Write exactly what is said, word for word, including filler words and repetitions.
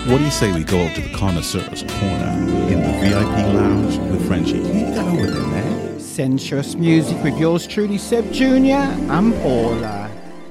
What do you say we go over to the connoisseur's corner in the V I P lounge with Frenchie? Who you got over there, man? Sensuous music with yours truly, Seb Junior and Paula.